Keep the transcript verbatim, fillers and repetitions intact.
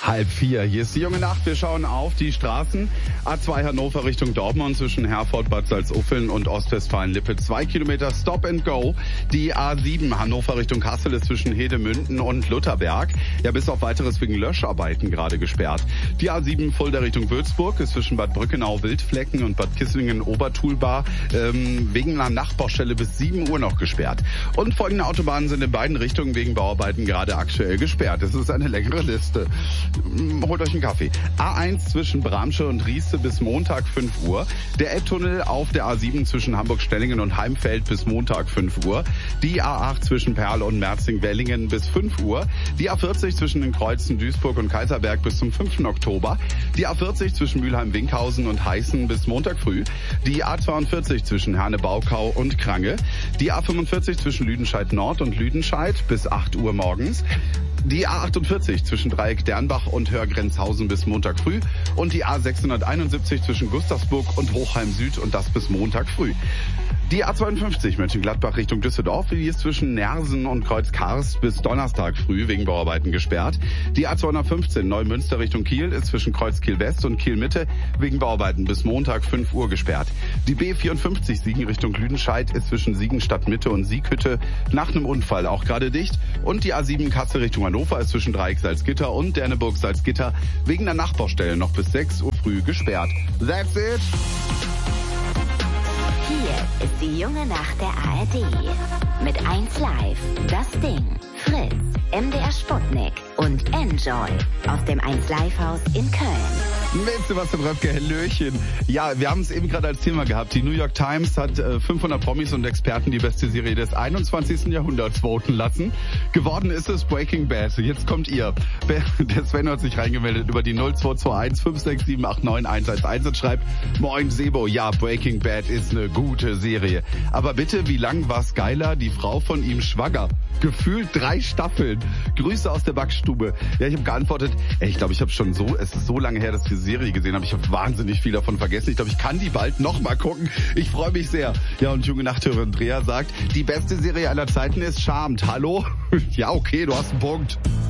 Halb vier. Hier ist die junge Nacht. Wir schauen auf die Straßen. A zwei Hannover Richtung Dortmund zwischen Herford, Bad Salzuffeln und Ostwestfalen-Lippe. Zwei Kilometer Stop and Go. Die A sieben Hannover Richtung Kassel ist zwischen Hedemünden und Lutherberg. Ja, bis auf weiteres wegen Löscharbeiten gerade gesperrt. Die A sieben Fulda Richtung Würzburg ist zwischen Bad Brückenau, Wildflecken und Bad Kisslingen, Obertulbar ähm, wegen einer Nachbaustelle bis sieben Uhr noch gesperrt. Und folgende Autobahnen sind in beiden Richtungen wegen Bauarbeiten gerade aktuell gesperrt. Es ist eine längere Liste. Holt euch einen Kaffee. A eins zwischen Bramsche und Rieste bis Montag fünf Uhr. Der Elbtunnel auf der A sieben zwischen Hamburg-Stellingen und Heimfeld bis Montag fünf Uhr. Die A acht zwischen Perl und Merzing-Wellingen bis fünf Uhr. Die A vierzig zwischen den Kreuzen Duisburg und Kaiserberg bis zum fünften Oktober. Die A vierzig zwischen Mülheim-Winkhausen und Heißen bis Montag früh. Die A zweiundvierzig zwischen Herne-Baukau und Krange. Die A fünfundvierzig zwischen Lüdenscheid Nord und Lüdenscheid bis acht Uhr morgens. Die A achtundvierzig zwischen Dreieck Dernbach und Hörgrenzhausen bis Montag früh und die A sechshunderteinundsiebzig zwischen Gustavsburg und Hochheim Süd und das bis Montag früh. Die A zweiundfünfzig Mönchengladbach Richtung Düsseldorf, die ist zwischen Nersen und Kreuz-Karst bis Donnerstag früh wegen Bauarbeiten gesperrt. Die A zweihundertfünfzehn Neumünster Richtung Kiel ist zwischen Kreuz Kiel West und Kiel Mitte wegen Bauarbeiten bis Montag fünf Uhr gesperrt. Die B vierundfünfzig Siegen Richtung Lüdenscheid ist zwischen Siegenstadt Mitte und Sieghütte nach einem Unfall auch gerade dicht. Und die A sieben Kassel Richtung Hannover ist zwischen Dreieck Salzgitter und Derneburg Salzgitter wegen der Nachbaustelle noch bis sechs Uhr früh gesperrt. That's it! Hier ist die junge Nacht der A R D. Mit eins Live, das Ding, Fritz, M D R Sputnik und Enjoy aus dem eins Live Haus in Köln. Mit Sebastian Röpke, Hallöchen. Ja, wir haben es eben gerade als Thema gehabt. Die New York Times hat äh, fünfhundert Promis und Experten die beste Serie des einundzwanzigsten Jahrhunderts voten lassen. Geworden ist es Breaking Bad. Jetzt kommt ihr. Der Sven hat sich reingemeldet über die null zwei zwei eins fünf sechs sieben acht neun eins eins eins und schreibt: Moin Sebo, ja, Breaking Bad ist eine gute Serie. Aber bitte, wie lang war's geiler? Die Frau von ihm schwanger. Gefühlt drei Staffeln. Grüße aus der Backstube. Ja, ich habe geantwortet, ey, ich glaube, ich habe schon so, es ist so lange her, dass ich die Serie gesehen habe. Ich habe wahnsinnig viel davon vergessen. Ich glaube, ich kann die bald noch mal gucken. Ich freue mich sehr. Ja, und junge Nachthörer Andrea sagt, die beste Serie aller Zeiten ist Charmed. Hallo? Ja, okay, du hast einen Punkt.